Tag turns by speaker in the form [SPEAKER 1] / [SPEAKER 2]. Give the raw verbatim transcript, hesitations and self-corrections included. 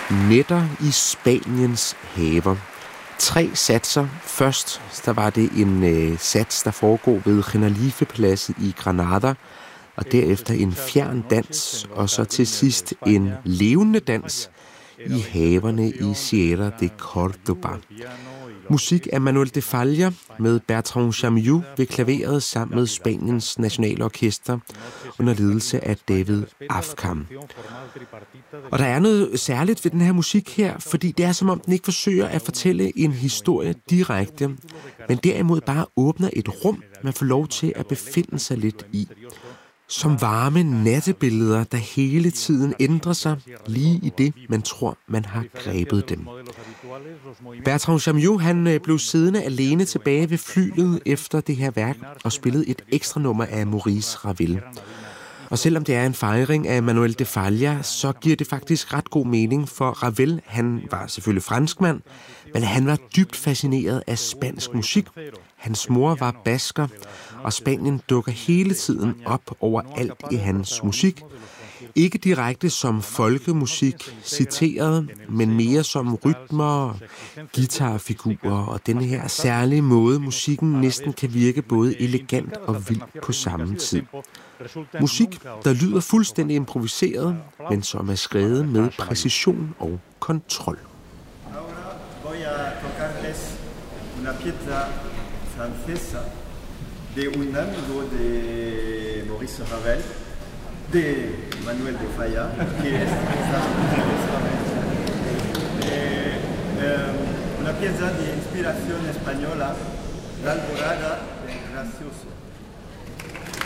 [SPEAKER 1] Nætter i Spaniens haver. Tre satser. Først der var det en øh, sats, der foregår ved Generalife-pladset i Granada, og derefter en fjern dans, og så til sidst en levende dans i haverne i Sierra de Córdoba. Musik af Manuel de Falla med Bertrand Chamiou ved klaveret sammen med Spaniens Nationalorkester under ledelse af David Afkam. Og der er noget særligt ved den her musik her, fordi det er som om den ikke forsøger at fortælle en historie direkte, men derimod bare åbner et rum, man får lov til at befinde sig lidt i. Som varme nattebilleder, der hele tiden ændrer sig lige i det, man tror, man har grebet dem. Bertrand Chamiou, han blev siddende alene tilbage ved flylet efter det her værk og spillede et ekstra nummer af Maurice Ravel. Og selvom det er en fejring af Manuel de Falla, så giver det faktisk ret god mening, for Ravel, han var selvfølgelig franskmand, men han var dybt fascineret af spansk musik. Hans mor var basker, og Spanien dukker hele tiden op overalt i hans musik. Ikke direkte som folkemusik citeret, men mere som rytmer, guitarfigurer og denne her særlige måde, musikken næsten kan virke både elegant og vild på samme tid. Musik, der lyder fuldstændig improviseret, men som er skrevet med præcision og kontrol.
[SPEAKER 2] Francesa de un amigo de Maurice Ravel, de Manuel de Falla, que es una pieza de inspiración española, La Alborada del Gracioso.